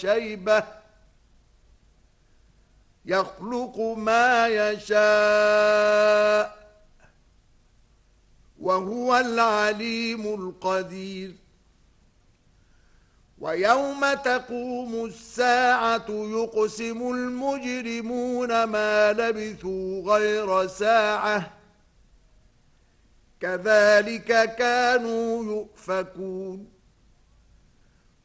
شيبة يخلق ما يشاء وهو العليم القدير ويوم تقوم الساعة يقسم المجرمون ما لبثوا غير ساعة كذلك كانوا يؤفكون